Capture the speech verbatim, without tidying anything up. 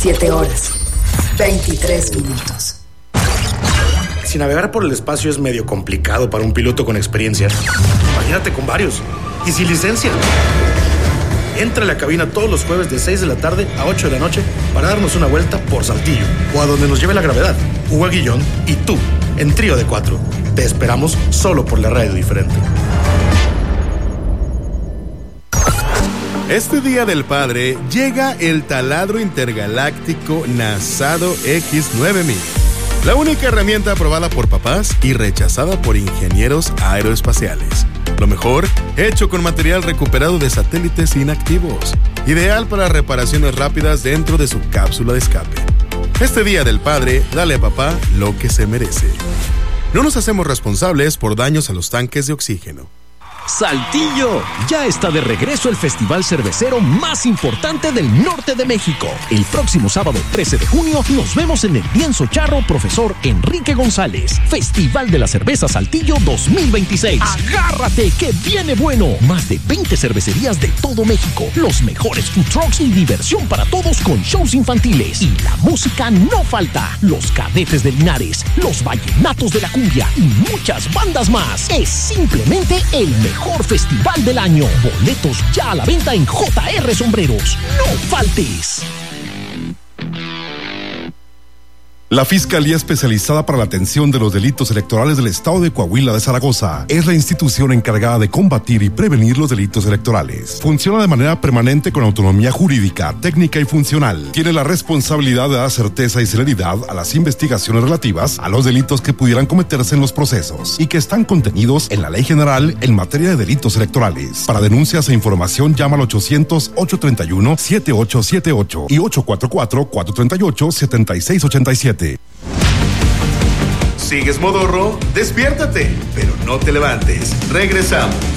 siete horas, veintitrés minutos. Si navegar por el espacio es medio complicado para un piloto con experiencia, imagínate con varios y sin licencia. Entra a la cabina todos los jueves de seis de la tarde a ocho de la noche para darnos una vuelta por Saltillo o a donde nos lleve la gravedad. Hugo Aguillón y tú, en Trío de Cuatro. Te esperamos solo por la radio diferente. Este Día del Padre llega el taladro intergaláctico Nasado X nueve mil. La única herramienta aprobada por papás y rechazada por ingenieros aeroespaciales. Lo mejor, hecho con material recuperado de satélites inactivos. Ideal para reparaciones rápidas dentro de su cápsula de escape. Este Día del Padre, dale a papá lo que se merece. No nos hacemos responsables por daños a los tanques de oxígeno. Saltillo, ya está de regreso el festival cervecero más importante del norte de México. El próximo sábado trece de junio nos vemos en el Lienzo Charro Profesor Enrique González. Festival de la Cerveza Saltillo dos mil veintiséis. Agárrate que viene bueno. Más de veinte cervecerías de todo México. Los mejores food trucks y diversión para todos con shows infantiles. Y la música no falta. Los Cadetes de Linares, los Vallenatos de la Cumbia y muchas bandas más. Es simplemente el mejor Mejor festival del año. Boletos ya a la venta en J R Sombreros. No faltes. La Fiscalía Especializada para la Atención de los Delitos Electorales del Estado de Coahuila de Zaragoza es la institución encargada de combatir y prevenir los delitos electorales. Funciona de manera permanente con autonomía jurídica, técnica y funcional. Tiene la responsabilidad de dar certeza y celeridad a las investigaciones relativas a los delitos que pudieran cometerse en los procesos y que están contenidos en la Ley General en materia de delitos electorales. Para denuncias e información llama al ochocientos, ochocientos treinta y uno, setenta y ocho setenta y ocho y ochocientos cuarenta y cuatro, cuatrocientos treinta y ocho, setenta y seis ochenta y siete. ¿Sigues modorro? Despiértate, pero no te levantes. Regresamos.